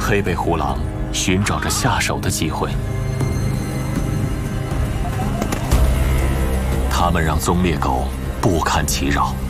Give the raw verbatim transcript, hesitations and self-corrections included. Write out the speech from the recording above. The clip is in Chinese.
黑背虎狼寻找着下手的机会，他们让棕猎狗不堪其扰。